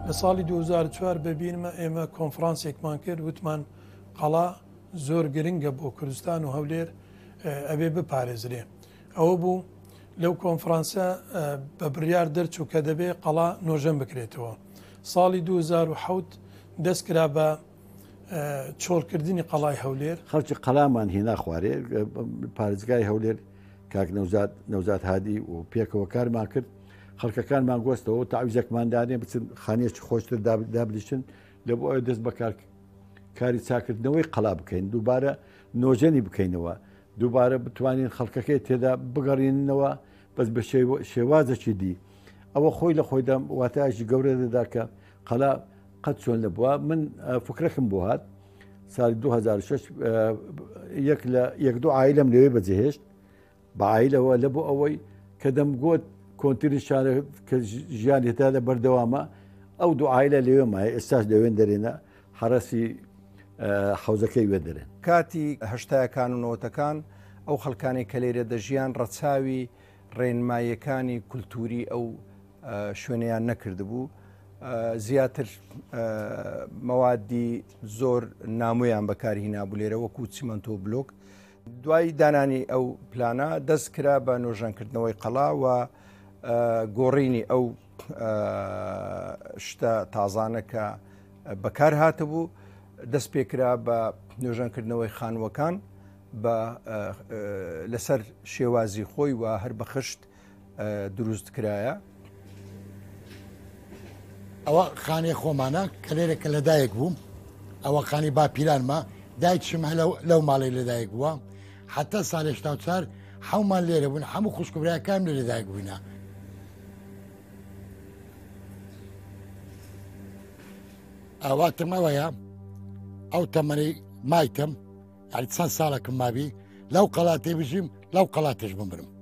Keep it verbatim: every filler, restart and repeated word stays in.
لە ساڵی دوو هەزار و چوار ببینمە ئێمە کۆنفرانسێکمان کرد وتمان قەڵا زۆر گرنگە بۆ کوردستان و هەولێر ئەبێ بپارێزرێ. ئەوە بوو لەو کۆنفرانسە بە بڕیار دەرچوو کە دەبێ قەڵا نۆژەم بکرێتەوە. ساڵی دوو هەزار و حەوت دەست کرا بە چۆڵکردنی قەڵای هەولێر. خەڵکی قەلامان هێنا خوارێ پارێزگای هەولێر کاک نەوزاد هادی و پێکەوە کارمان کرد، خەڵکەکانمان گۆستەوە تاویزێکماندانێ بچن خانێکی خۆشتر دابلیشن لە بۆ ئەوە دەست بەکار کاری چاکردنەوەی قەڵا بکەین، دووبارە نۆژەنی بکەینەوە، دووبارە بتوانین خەڵکەکەی تێدا بگەڕێنەوە بەس بە شێوازەکی دی. ئەوە خۆی لە خۆیدا واتایشی گەورە دەدا کە قەڵا قەت چۆن لە بووە. من فکرەکەم بۆ هات ساڵی دوو هەزار و شەش یەک دوو عایلەم لەوێ بەجێهێشت بە عایلەوە لە بۆ ئەوەی کە دەمگوت کۆنتری شارە کە ژیان هێتا لە بەردەوامە ئەو دوو عایلە لەوێ مایە ئێستاش لەوێن دەرێنە حرەسی حەوزەکەی وێ دەرێن. کاتی هەشتایەکان و نەوەتەکان ئەو خەڵکانی کە لێرە دەژیان ڕەچاوی ڕێنماییەکانی کولتوری ئەو شوێنەیان نەکردبوو، زیاتر مەوادی زۆر نامۆیان بەکارهێنابوو لێرە وەکو چیمەنتۆ بلۆک. دوای دانانی ئەو پلانە دەست کرا بە نۆژەنکردنەوەی قەڵا و گۆڕینی ئەو شتە تازانە کە بەکار هاتەبوو، دەست پێکرا بە نۆژەنکردنەوەی خانووەکان بە لەسەر شێوازی خۆی و هەر بە خشت دروست کرایە. ئەوە خانێ خۆمانە کە لێرەکە لەدایک بووم، ئەوە خانی باپیرانمە دایکشم لەو ماڵی لەدایک بووە، حتا ساڵی هەشتا و چوار حەومان لێرە بوون، هەموو خوشکبرایەکان لێ لەدایک بووینە. ئەواتم ئەوەیە ئەو تەمەنی مایتم یعنی چەند ساڵێکم مابی لەو قەڵاتێ بژیم لەو قەڵاتێش بمرم.